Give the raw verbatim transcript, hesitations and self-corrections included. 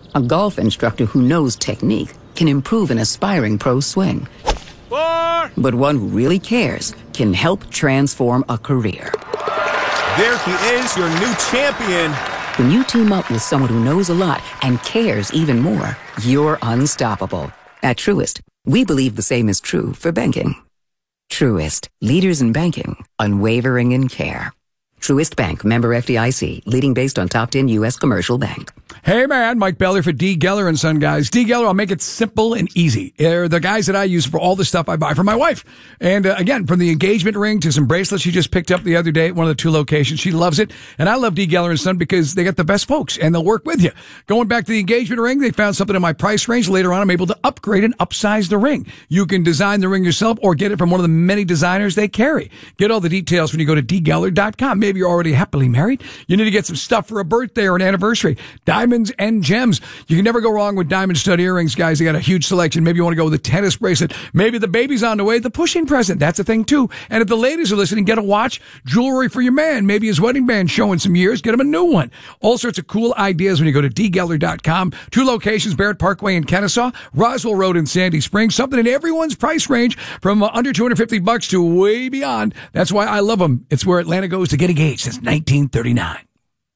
A golf instructor who knows technique can improve an aspiring pro swing. Four. But one who really cares can help transform a career. There he is, your new champion. When you team up with someone who knows a lot and cares even more, you're unstoppable. At Truist, we believe the same is true for banking. Truist, leaders in banking, unwavering in care. Truist Bank, member F D I C, leading based on top ten U S commercial bank. Hey man, Mike Beller for D. Geller and Son guys. D. Geller, I'll make it simple and easy. They're the guys that I use for all the stuff I buy for my wife. And uh, again, from the engagement ring to some bracelets she just picked up the other day at one of the two locations. She loves it. And I love D. Geller and Son because they got the best folks and they'll work with you. Going back to the engagement ring, they found something in my price range. Later on, I'm able to upgrade and upsize the ring. You can design the ring yourself or get it from one of the many designers they carry. Get all the details when you go to d geller dot com. Maybe you're already happily married. You need to get some stuff for a birthday or an anniversary. Diamonds and gems. You can never go wrong with diamond stud earrings, guys. They got a huge selection. Maybe you want to go with a tennis bracelet. Maybe the baby's on the way. The pushing present. That's a thing too. And if the ladies are listening, get a watch, jewelry for your man. Maybe his wedding band showing some years. Get him a new one. All sorts of cool ideas when you go to d geller dot com. Two locations, Barrett Parkway in Kennesaw, Roswell Road in Sandy Springs. Something in everyone's price range from uh, under two hundred fifty bucks to way beyond. That's why I love them. It's where Atlanta goes to get engaged since nineteen thirty-nine.